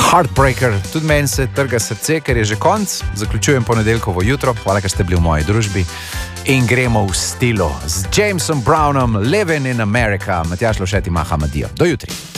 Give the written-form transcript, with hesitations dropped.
Heartbreaker, tudi meni se trga srce, ker je že konc, zaključujem ponedeljkovo jutro, hvala, ker ste bili v moji družbi in gremo v stilu z Jamesom Brownom, Living in America, Matjaž Lovšet ima Hamadijo. Do jutri.